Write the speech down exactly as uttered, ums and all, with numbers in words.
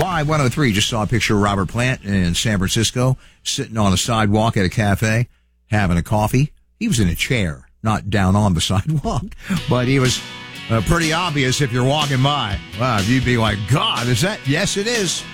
Y one oh three just saw a picture of Robert Plant in San Francisco, sitting on a sidewalk at a cafe, having a coffee. He was in a chair, not down on the sidewalk, but he was uh, pretty obvious if you're walking by. Wow, you'd be like, God, is that? Yes, it is.